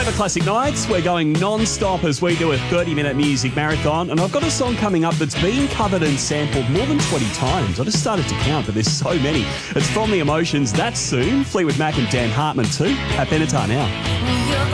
Forever Classic Nights. We're going non-stop as we do a 30-minute music marathon, and I've got a song coming up that's been covered and sampled more than 20 times. I just started to count, but there's so many. It's From the Emotions. That's soon. Fleetwood Mac and Dan Hartman too. At Benatar now.